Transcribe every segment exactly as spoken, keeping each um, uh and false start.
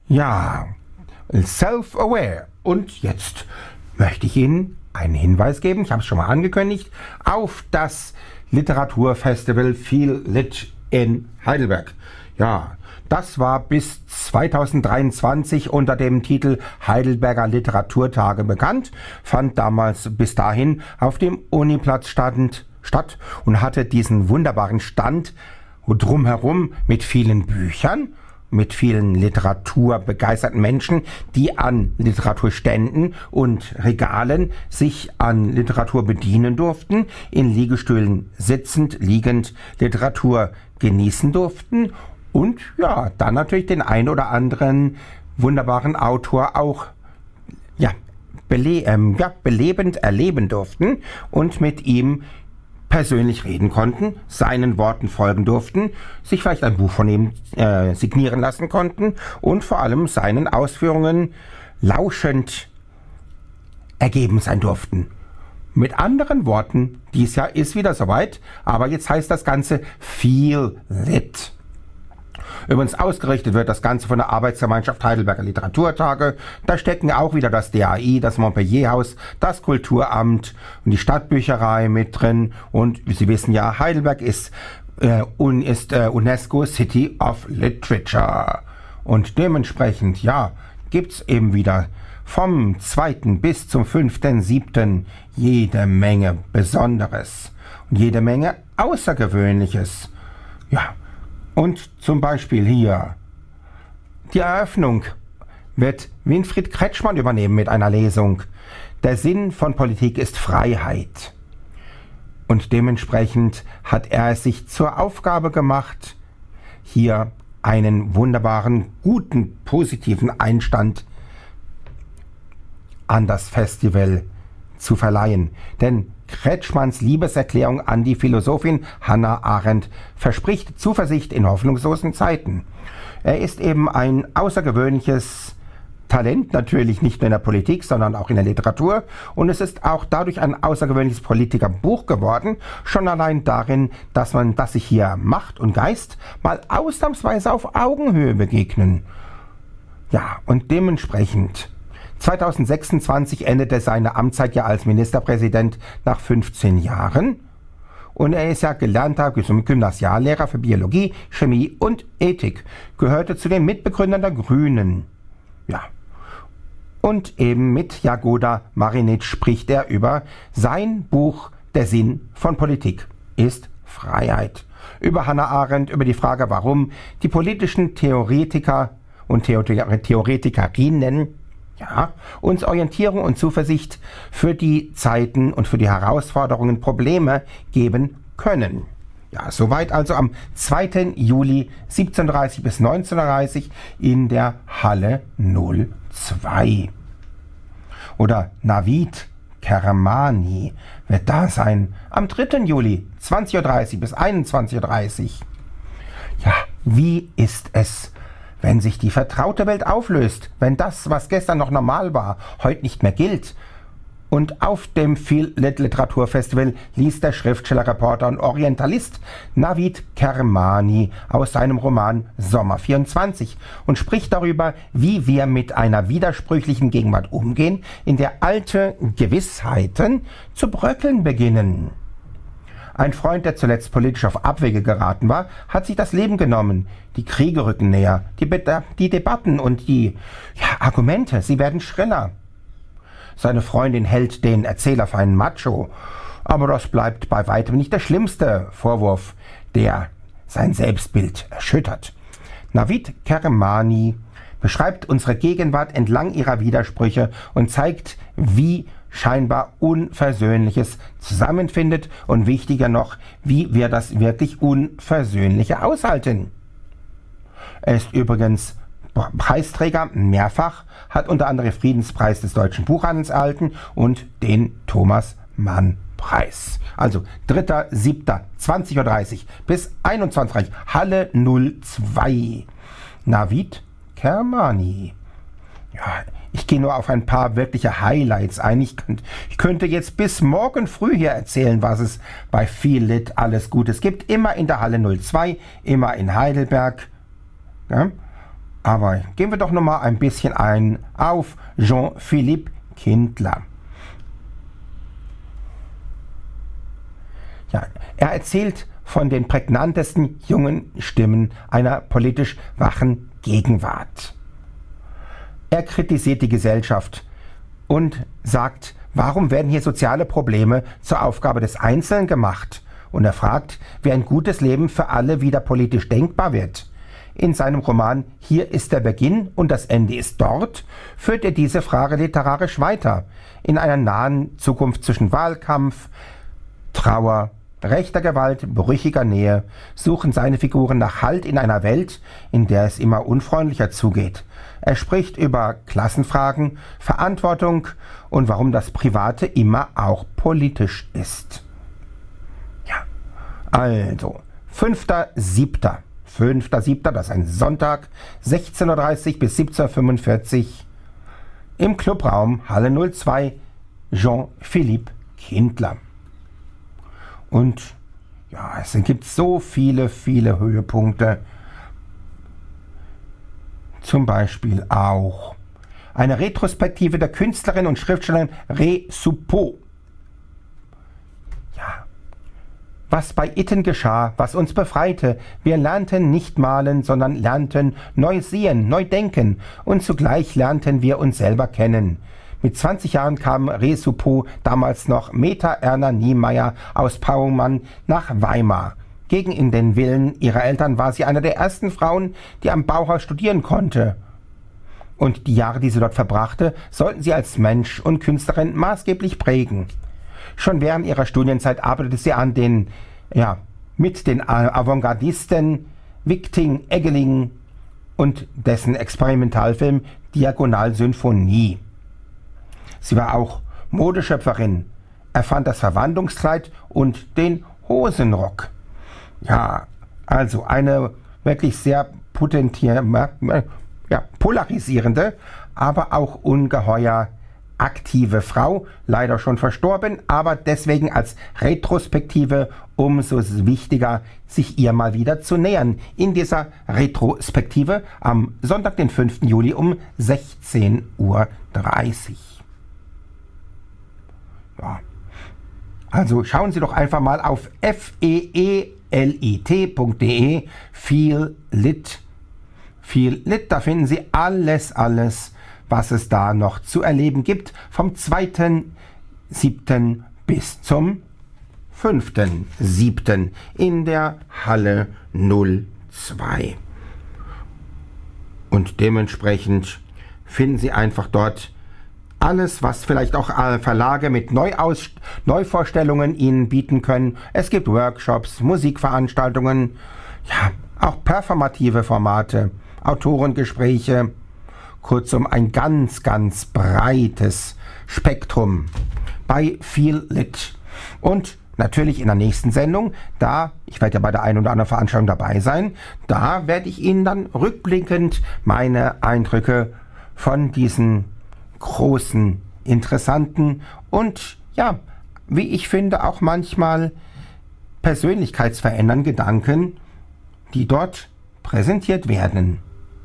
Ja, self-aware. Und jetzt möchte ich Ihnen einen Hinweis geben, ich habe es schon mal angekündigt, auf das Literaturfestival Feel Lit in Heidelberg. Ja, das war bis zweitausenddreiundzwanzig unter dem Titel Heidelberger Literaturtage bekannt, fand damals bis dahin auf dem Uniplatz stand, statt und hatte diesen wunderbaren Stand drumherum mit vielen Büchern, mit vielen literaturbegeisterten Menschen, die an Literaturständen und Regalen sich an Literatur bedienen durften, in Liegestühlen sitzend, liegend Literatur genießen durften und ja, dann natürlich den ein oder anderen wunderbaren Autor auch ja, bele ähm, ja, belebend erleben durften und mit ihm persönlich reden konnten, seinen Worten folgen durften, sich vielleicht ein Buch von ihm äh, signieren lassen konnten und vor allem seinen Ausführungen lauschend ergeben sein durften. Mit anderen Worten, dies Jahr ist wieder soweit, aber jetzt heißt das Ganze Feel Lit. Übrigens ausgerichtet wird das Ganze von der Arbeitsgemeinschaft Heidelberger Literaturtage. Da stecken auch wieder das D A I, das Montpellier-Haus, das Kulturamt und die Stadtbücherei mit drin. Und Sie wissen ja, Heidelberg ist, äh, un, ist äh, UNESCO City of Literature. Und dementsprechend, ja, gibt's eben wieder vom zweiten bis zum fünften siebten jede Menge Besonderes und jede Menge Außergewöhnliches. Ja, und zum Beispiel hier die Eröffnung wird Winfried Kretschmann übernehmen mit einer Lesung. Der Sinn von Politik ist Freiheit. Und dementsprechend hat er es sich zur Aufgabe gemacht, hier einen wunderbaren, guten, positiven Einstand an das Festival zu verleihen. Denn Kretschmanns Liebeserklärung an die Philosophin Hannah Arendt verspricht Zuversicht in hoffnungslosen Zeiten. Er ist eben ein außergewöhnliches Talent, natürlich nicht nur in der Politik, sondern auch in der Literatur. Und es ist auch dadurch ein außergewöhnliches Politikerbuch geworden, schon allein darin, dass man, dass sich hier Macht und Geist mal ausnahmsweise auf Augenhöhe begegnen. Ja, und dementsprechend zweitausendsechsundzwanzig endete seine Amtszeit ja als Ministerpräsident nach fünfzehn Jahren. Und er ist ja gelernter Gymnasiallehrer für Biologie, Chemie und Ethik. Gehörte zu den Mitbegründern der Grünen. Ja. Und eben mit Jagoda Marinic spricht er über sein Buch Der Sinn von Politik ist Freiheit. Über Hannah Arendt, über die Frage, warum die politischen Theoretiker und Theoretikerinnen ja, uns Orientierung und Zuversicht für die Zeiten und für die Herausforderungen, Probleme geben können. Ja, soweit also am zweiten Juli siebzehn Uhr dreißig bis neunzehn Uhr dreißig in der Halle null zwei. Oder Navid Kermani wird da sein am dritten Juli zwanzig Uhr dreißig bis einundzwanzig Uhr dreißig. Ja, wie ist es, wenn sich die vertraute Welt auflöst, wenn das, was gestern noch normal war, heute nicht mehr gilt? Und auf dem Feel Lit Literaturfestival liest der Schriftsteller, Reporter und Orientalist Navid Kermani aus seinem Roman Sommer vierundzwanzig und spricht darüber, wie wir mit einer widersprüchlichen Gegenwart umgehen, in der alte Gewissheiten zu bröckeln beginnen. Ein Freund, der zuletzt politisch auf Abwege geraten war, hat sich das Leben genommen. Die Kriege rücken näher, die, Be- die Debatten und die ja, Argumente, sie werden schriller. Seine Freundin hält den Erzähler für einen Macho, aber das bleibt bei weitem nicht der schlimmste Vorwurf, der sein Selbstbild erschüttert. Navid Kermani beschreibt unsere Gegenwart entlang ihrer Widersprüche und zeigt, wie scheinbar Unversöhnliches zusammenfindet und wichtiger noch, wie wir das wirklich Unversöhnliche aushalten. Er ist übrigens Preisträger mehrfach, hat unter anderem den Friedenspreis des Deutschen Buchhandels erhalten und den Thomas Mann Preis. Also dritter siebter zwanzig Uhr dreißig bis einundzwanzig Uhr dreißig, Halle null zwei. Navid Kermani. Ja, ich gehe nur auf ein paar wirkliche Highlights ein. Ich, könnt, ich könnte jetzt bis morgen früh hier erzählen, was es bei Feel Lit alles Gutes gibt. Immer in der Halle null zwei, immer in Heidelberg. Ja. Aber gehen wir doch nochmal ein bisschen ein auf Jean-Philippe Kindler. Ja, er erzählt von den prägnantesten jungen Stimmen einer politisch wachen Gegenwart. Er kritisiert die Gesellschaft und sagt, warum werden hier soziale Probleme zur Aufgabe des Einzelnen gemacht? Und er fragt, wie ein gutes Leben für alle wieder politisch denkbar wird. In seinem Roman Hier ist der Beginn und das Ende ist dort führt er diese Frage literarisch weiter. In einer nahen Zukunft zwischen Wahlkampf, Trauer, rechter Gewalt, brüchiger Nähe suchen seine Figuren nach Halt in einer Welt, in der es immer unfreundlicher zugeht. Er spricht über Klassenfragen, Verantwortung und warum das Private immer auch politisch ist. Ja, also, fünfter siebter fünfter siebter, das ist ein Sonntag, sechzehn Uhr dreißig bis siebzehn Uhr fünfundvierzig im Clubraum Halle null zwei, Jean-Philippe Kindler. Und ja, es gibt so viele, viele Höhepunkte. Zum Beispiel auch eine Retrospektive der Künstlerin und Schriftstellerin Rê Suppo. Ja, was bei Itten geschah, was uns befreite. Wir lernten nicht malen, sondern lernten neu sehen, neu denken und zugleich lernten wir uns selber kennen. Mit zwanzig Jahren kam Rê Suppo, damals noch Meta Erna Niemeyer aus Paumann, nach Weimar. Gegen in den Willen ihrer Eltern war sie eine der ersten Frauen, die am Bauhaus studieren konnte. Und die Jahre, die sie dort verbrachte, sollten sie als Mensch und Künstlerin maßgeblich prägen. Schon während ihrer Studienzeit arbeitete sie an den, ja, mit den Avantgardisten Wigting Eggeling und dessen Experimentalfilm Diagonalsymphonie. Sie war auch Modeschöpferin, erfand das Verwandlungskleid und den Hosenrock. Ja, also eine wirklich sehr potentielle, ja, polarisierende, aber auch ungeheuer aktive Frau, leider schon verstorben, aber deswegen als Retrospektive umso wichtiger, sich ihr mal wieder zu nähern. In dieser Retrospektive am Sonntag, den fünften Juli um sechzehn Uhr dreißig. Ja. Also schauen Sie doch einfach mal auf f e e l i t punkt d e, feellit. Feellit, da finden Sie alles, alles, was es da noch zu erleben gibt, vom zweiten siebten bis zum fünften siebten in der Halle null zwei. Und dementsprechend finden Sie einfach dort alles, was vielleicht auch Verlage mit Neuaus- Neuvorstellungen Ihnen bieten können. Es gibt Workshops, Musikveranstaltungen, ja, auch performative Formate, Autorengespräche, kurzum ein ganz, ganz breites Spektrum bei Feellit. Und natürlich in der nächsten Sendung, da, ich werde ja bei der einen oder anderen Veranstaltung dabei sein, da werde ich Ihnen dann rückblickend meine Eindrücke von diesen großen, interessanten und, ja, wie ich finde, auch manchmal persönlichkeitsverändernden Gedanken, die dort präsentiert werden.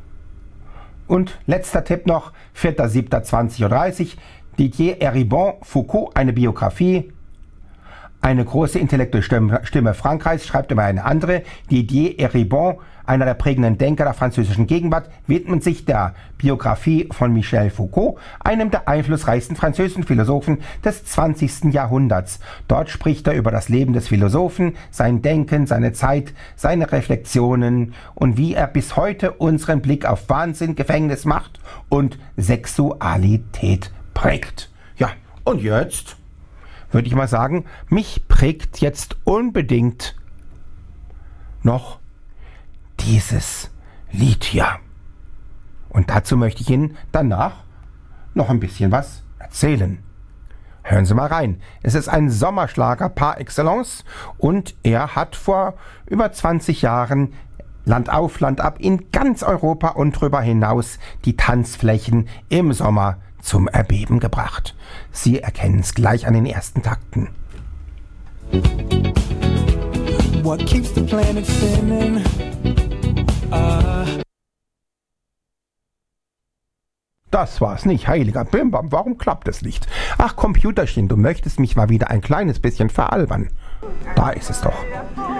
Und letzter Tipp noch, vierter siebter zwanzig Uhr dreißig, Didier Eribon, Foucault, eine Biografie. Eine große intellektuelle Stimme, Stimme Frankreichs, schreibt immer eine andere. Didier Eribon, einer der prägenden Denker der französischen Gegenwart, widmet sich der Biografie von Michel Foucault, einem der einflussreichsten französischen Philosophen des zwanzigsten Jahrhunderts. Dort spricht er über das Leben des Philosophen, sein Denken, seine Zeit, seine Reflexionen und wie er bis heute unseren Blick auf Wahnsinn, Gefängnis, Macht und Sexualität prägt. Ja, und jetzt würde ich mal sagen, mich prägt jetzt unbedingt noch dieses Lied hier. Und dazu möchte ich Ihnen danach noch ein bisschen was erzählen. Hören Sie mal rein. Es ist ein Sommerschlager par excellence und er hat vor über zwanzig Jahren Land auf, Land ab in ganz Europa und darüber hinaus die Tanzflächen im Sommer zum Erbeben gebracht. Sie erkennen es gleich an den ersten Takten. What keeps the planet spinning? Uh Das war's nicht, heiliger Bimbam, warum klappt es nicht? Ach, Computerchen, du möchtest mich mal wieder ein kleines bisschen veralbern. Da ist es doch.